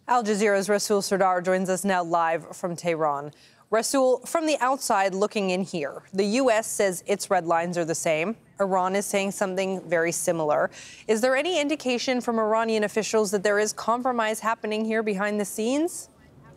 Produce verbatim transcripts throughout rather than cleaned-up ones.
Al Jazeera's Rasul Sardar joins us now live from Tehran. Rasul, from the outside looking in here, the U S says its red lines are the same. Iran is saying something very similar. Is there any indication from Iranian officials that there is compromise happening here behind the scenes?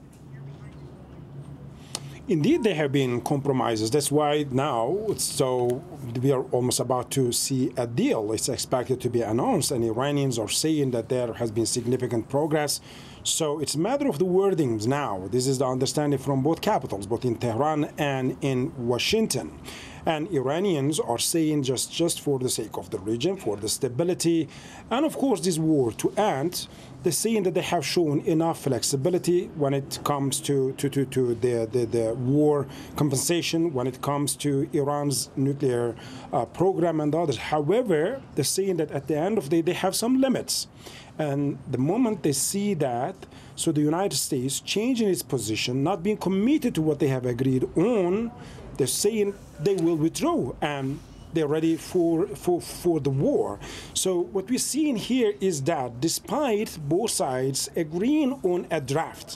Indeed, there have been compromises. That's why now, so we are almost about to see a deal. It's expected to be announced, and Iranians are saying that there has been significant progress. So it's a matter of the wordings now. This is the understanding from both capitals, both in Tehran and in Washington. And Iranians are saying just, just for the sake of the region, for the stability, and of course this war to end, they're saying that they have shown enough flexibility when it comes to, to, to, to the, the, the war compensation, when it comes to Iran's nuclear uh, program and others. However, they're saying that at the end of the day, they have some limits. And the moment they see that, so the United States changing its position, not being committed to what they have agreed on, they're saying they will withdraw and they're ready for, for, for the war. So what we're seeing here is that despite both sides agreeing on a draft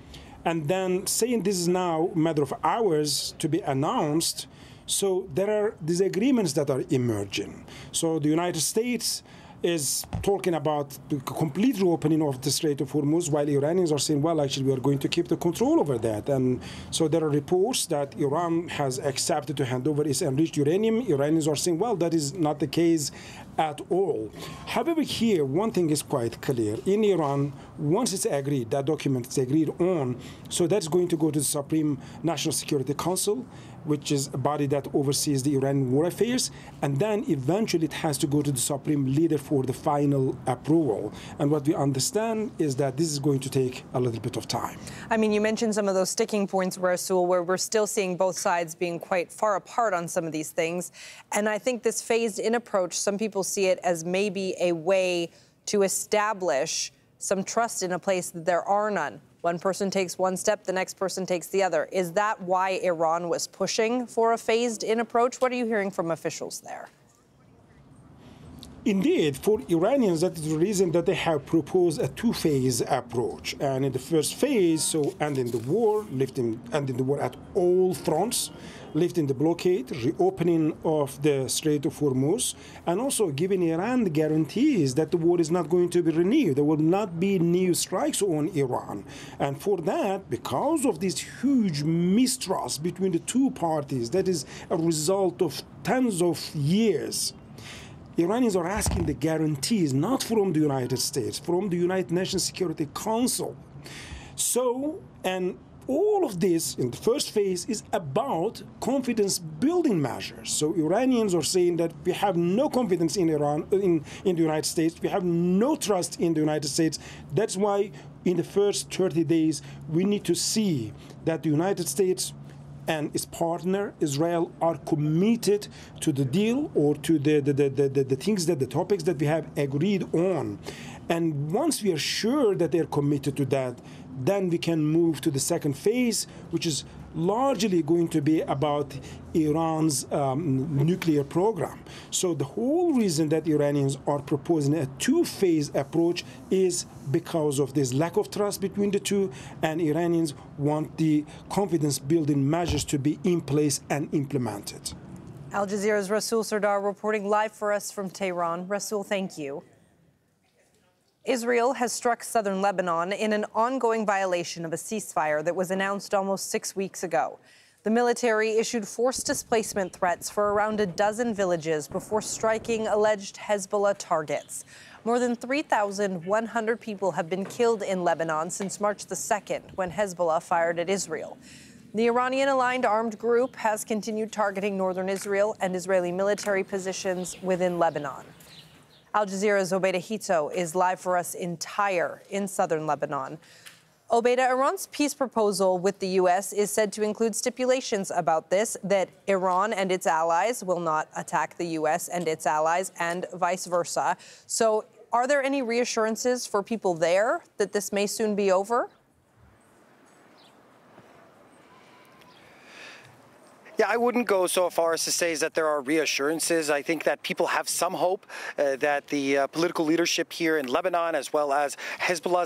and then saying this is now a matter of hours to be announced, so there are disagreements that are emerging. So the United States is talking about the complete reopening of the Strait of Hormuz, while Iranians are saying, well, actually, we are going to keep the control over that. And so there are reports that Iran has accepted to hand over its enriched uranium. Iranians are saying, well, that is not the case at all. However, here, one thing is quite clear. In Iran, once it's agreed, that document is agreed on, so that's going to go to the Supreme National Security Council, which is a body that oversees the Iranian war affairs, and then eventually it has to go to the Supreme Leader for the final approval. And what we understand is that this is going to take a little bit of time. I mean, you mentioned some of those sticking points, Rasul, where we're still seeing both sides being quite far apart on some of these things. And I think this phased-in approach, some people see it as maybe a way to establish some trust in a place that there are none. One person takes one step, the next person takes the other. Is that why Iran was pushing for a phased-in approach? What are you hearing from officials there? Indeed, for Iranians, that is the reason that they have proposed a two-phase approach. And in the first phase, so ending the war, lifting, ending the war at all fronts, lifting the blockade, reopening of the Strait of Hormuz, and also giving Iran the guarantees that the war is not going to be renewed. There will not be new strikes on Iran. And for that, because of this huge mistrust between the two parties, that is a result of tens of years, Iranians are asking the guarantees, not from the United States, from the United Nations Security Council. So, and all of this in the first phase is about confidence-building measures. So Iranians are saying that we have no confidence in Iran, in, in the United States. We have no trust in the United States. That's why in the first thirty days, we need to see that the United States and its partner, Israel, are committed to the deal or to the, the, the, the, the things that the topics that we have agreed on. And once we are sure that they're committed to that, then we can move to the second phase, which is largely going to be about Iran's um, nuclear program. So the whole reason that Iranians are proposing a two-phase approach is because of this lack of trust between the two, and Iranians want the confidence-building measures to be in place and implemented. Al Jazeera's Rasul Sardar reporting live for us from Tehran. Rasul, thank you. Israel has struck southern Lebanon in an ongoing violation of a ceasefire that was announced almost six weeks ago. The military issued forced displacement threats for around a dozen villages before striking alleged Hezbollah targets. More than three thousand one hundred people have been killed in Lebanon since March the second, when Hezbollah fired at Israel. The Iranian-aligned armed group has continued targeting northern Israel and Israeli military positions within Lebanon. Al Jazeera's Obaida Hito is live for us in Tyre in southern Lebanon. Obaida, Iran's peace proposal with the U S is said to include stipulations about this, that Iran and its allies will not attack the U S and its allies, and vice versa. So are there any reassurances for people there that this may soon be over? Yeah, I wouldn't go so far as to say that there are reassurances. I think that people have some hope uh, that the uh, political leadership here in Lebanon, as well as Hezbollah's